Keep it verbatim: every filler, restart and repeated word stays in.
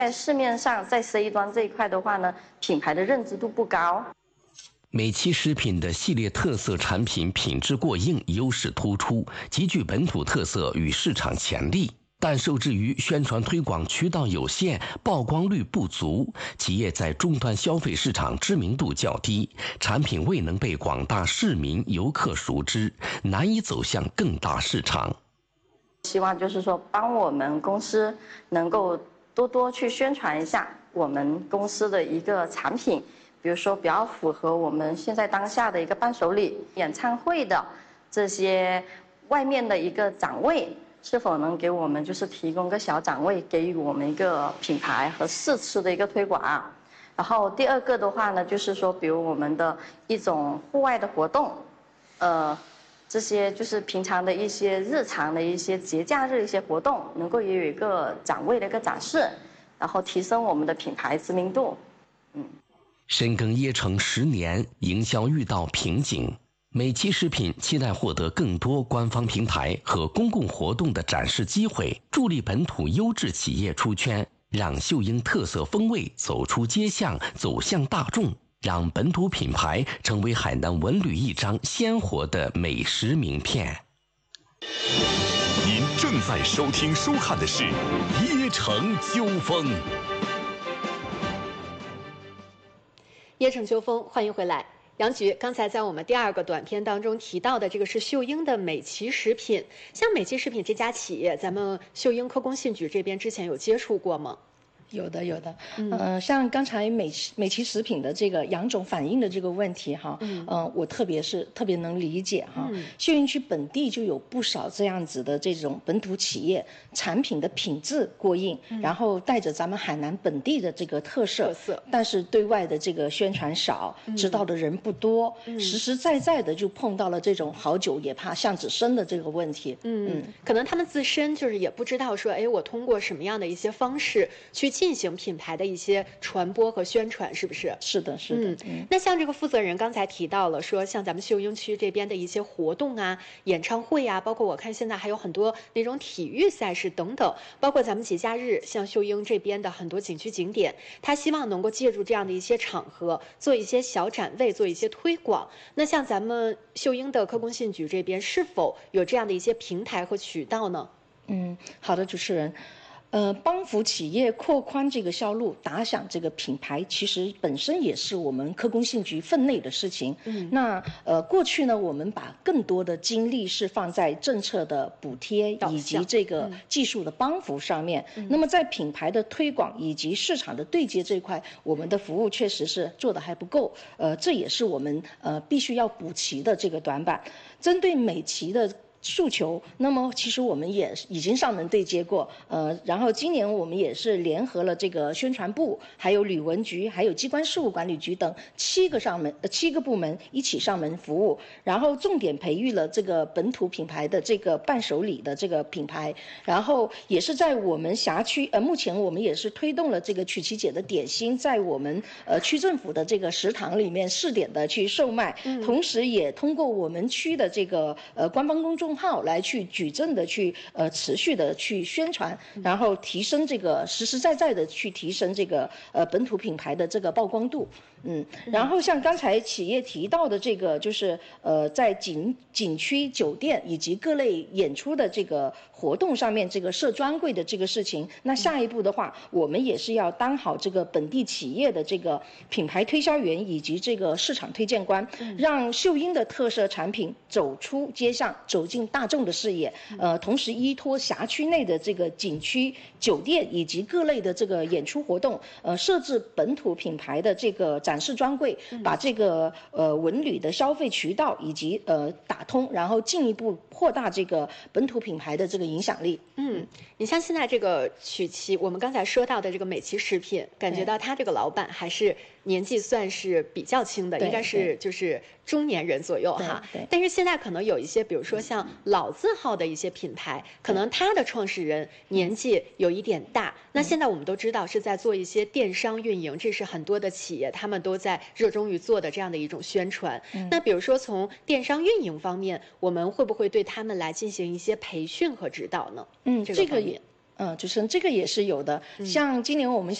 在市面上，在 C 端这一块的话呢，品牌的认知度不高。 美琪食品的系列特色产品品质过硬，优势突出，极具本土特色与市场潜力。但受制于宣传推广渠道有限，曝光率不足，企业在终端消费市场知名度较低，产品未能被广大市民游客熟知，难以走向更大市场。 希望就是说，帮我们公司能够多多去宣传一下我们公司的一个产品，比如说比较符合我们现在当下的一个伴手礼、演唱会的这些外面的一个展位。是否能给我们就是提供个小展位，给予我们一个品牌和试吃的一个推广。然后第二个的话呢，就是说，比如我们的一种户外的活动，呃，这些就是平常的一些日常的一些节假日一些活动，能够也有一个展位的一个展示，然后提升我们的品牌知名度。嗯， 深耕椰城十年，营销遇到瓶颈。美琪食品期待获得更多官方平台和公共活动的展示机会，助力本土优质企业出圈，让秀英特色风味走出街巷，走向大众，让本土品牌成为海南文旅一张鲜活的美食名片。 您正在收听收看的是《椰城秋风》。 椰城秋风，欢迎回来。杨局，刚才在我们第二个短片当中提到的这个是秀英的美琪食品，像美琪食品这家企业，咱们秀英科工信局这边之前有接触过吗？ 有的，有的，嗯、呃，像刚才美美琪食品的这个养种反映的这个问题哈，嗯，呃，我特别是特别能理解哈。嗯、秀英区本地就有不少这样子的这种本土企业，产品的品质过硬，嗯、然后带着咱们海南本地的这个特色，特色，但是对外的这个宣传少，嗯、知道的人不多，嗯、实实在在的就碰到了这种好酒也怕巷子深的这个问题。 嗯，嗯可能他们自身就是也不知道说，哎，我通过什么样的一些方式去进行品牌的一些传播和宣传，是不是？ 是的，是的。嗯， 嗯那像这个负责人刚才提到了说，像咱们秀英区这边的一些活动啊、演唱会啊，包括我看现在还有很多那种体育赛事等等，包括咱们节假日，像秀英这边的很多景区景点，他希望能够借助这样的一些场合，做一些小展位，做一些推广。那像咱们秀英的科工信局这边，是否有这样的一些平台和渠道呢？ 嗯，好的，主持人。呃，帮扶企业扩宽这个销路，打响这个品牌，其实本身也是我们科工信局分内的事情。嗯，那呃，过去呢，我们把更多的精力是放在政策的补贴以及这个技术的帮扶上面。嗯、那么在品牌的推广以及市场的对接这一块，我们的服务确实是做得还不够。呃，这也是我们呃必须要补齐的这个短板。针对美琪的诉求，那么其实我们也已经上门对接过，呃，然后今年我们也是联合了这个宣传部、还有旅文局、还有机关事务管理局等七个上门、呃七个部门一起上门服务，然后重点培育了这个本土品牌的这个伴手礼的这个品牌，然后也是在我们辖区，呃，目前我们也是推动了这个曲奇姐的点心在我们呃区政府的这个食堂里面试点的去售卖，嗯、同时也通过我们区的这个呃官方公众号来去矩阵的去呃持续的去宣传，然后提升这个实实在在的去提升这个呃本土品牌的这个曝光度。嗯，然后像刚才企业提到的这个，就是呃在景景区、酒店以及各类演出的这个活动上面，这个设专柜的这个事情，那下一步的话，我们也是要当好这个本地企业的这个品牌推销员以及这个市场推荐官，让秀英的特色产品走出街巷，走进大众的视野。呃，同时依托辖区内的这个景区、酒店以及各类的这个演出活动，呃，设置本土品牌的这个展示专柜，把这个呃文旅的消费渠道以及呃打通，然后进一步扩大这个本土品牌的这个影响力。 嗯，你像现在这个曲奇，我们刚才说到的这个美琪食品，感觉到他这个老板还是年纪算是比较轻的，应该是就是中年人左右哈。但是现在可能有一些，比如说像老字号的一些品牌，可能他的创始人年纪有一点大。那现在我们都知道是在做一些电商运营，这是很多的企业他们都在热衷于做的这样的一种宣传。嗯、那比如说从电商运营方面，我们会不会对他们来进行一些培训和指导呢？ 嗯，这个也。 嗯，主持人，这个也是有的。像今年我们